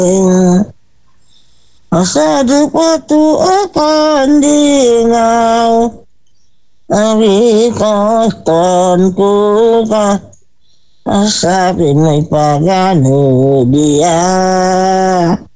Asado pa to akan dingaw, abi koston ko ka, sabi mo'y pagano diya.